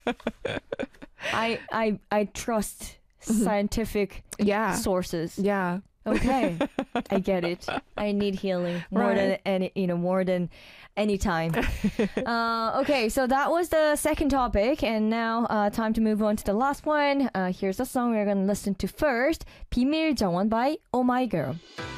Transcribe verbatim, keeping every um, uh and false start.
I I I trust scientific Yeah. sources. Yeah. Okay, I get it. I need healing more than Right. any, you know, more than any time. uh, okay, so that was the second topic, and now uh, time to move on to the last one. Uh, here's the song we're gonna listen to first. 비밀 정원 by Oh My Girl.